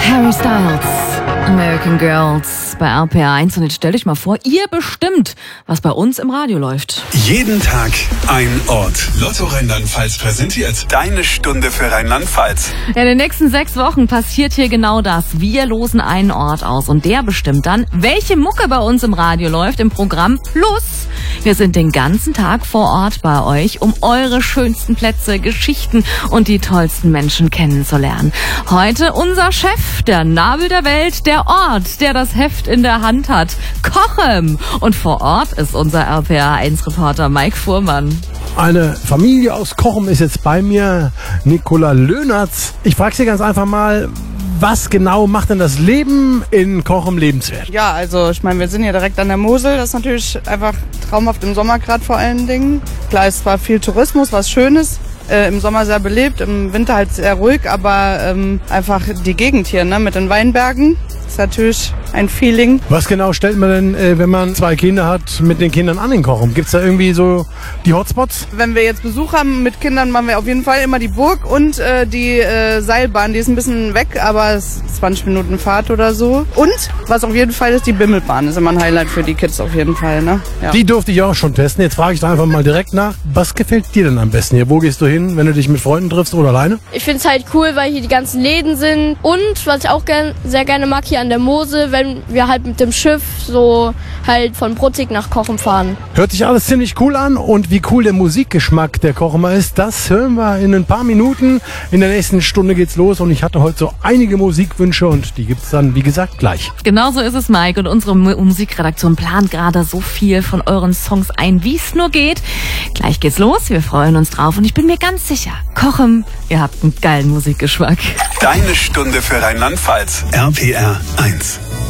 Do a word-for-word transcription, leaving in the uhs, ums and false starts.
Harry Styles, American Girls bei R P R eins. Und jetzt stell dich mal vor, ihr bestimmt, was bei uns im Radio läuft. Jeden Tag ein Ort. Lotto Rheinland-Pfalz präsentiert deine Stunde für Rheinland-Pfalz. Ja, in den nächsten sechs Wochen passiert hier genau das. Wir losen einen Ort aus und der bestimmt dann, welche Mucke bei uns im Radio läuft im Programm Plus. Wir sind den ganzen Tag vor Ort bei euch, um eure schönsten Plätze, Geschichten und die tollsten Menschen kennenzulernen. Heute unser Chef, der Nabel der Welt, der Ort, der das Heft in der Hand hat, Cochem. Und vor Ort ist unser R P R eins Reporter Mike Fuhrmann. Eine Familie aus Cochem ist jetzt bei mir, Nicola Löhnertz. Ich frage Sie ganz einfach mal, was genau macht denn das Leben in Cochem lebenswert? Ja, also ich meine, wir sind hier direkt an der Mosel. Das ist natürlich einfach traumhaft im Sommer gerade vor allen Dingen. Klar, ist zwar viel Tourismus, was Schönes. Äh, Im Sommer sehr belebt, im Winter halt sehr ruhig, aber ähm, einfach die Gegend hier, ne, mit den Weinbergen, ist natürlich ein Feeling. Was genau stellt man denn, äh, wenn man zwei Kinder hat, mit den Kindern an in Cochem? Gibt es da irgendwie so die Hotspots? Wenn wir jetzt Besuch haben mit Kindern, machen wir auf jeden Fall immer die Burg und äh, die äh, Seilbahn, die ist ein bisschen weg, aber es ist zwanzig Minuten Fahrt oder so. Und was auf jeden Fall ist, die Bimmelbahn, ist immer ein Highlight für die Kids auf jeden Fall. Ne? Ja. Die durfte ich auch schon testen. Jetzt frage ich da einfach mal direkt nach. Was gefällt dir denn am besten hier? Wo gehst du hin, wenn du dich mit Freunden triffst oder alleine? Ich finde es halt cool, weil hier die ganzen Läden sind. Und was ich auch gern, sehr gerne mag, hier an der Mosel, wenn wir halt mit dem Schiff so halt von Bruttig nach Cochem fahren. Hört sich alles ziemlich cool an. Und wie cool der Musikgeschmack der Cochemer ist, das hören wir in ein paar Minuten. In der nächsten Stunde geht's los und ich hatte heute so einige Musikwünsche und die gibt's dann, wie gesagt, gleich. Genauso ist es, Mike. Und unsere Mu- Musikredaktion plant gerade so viel von euren Songs ein, wie es nur geht. Gleich geht's los. Wir freuen uns drauf und ich bin mir ganz sicher, Cochem, ihr habt einen geilen Musikgeschmack. Deine Stunde für Rheinland-Pfalz. R P R eins.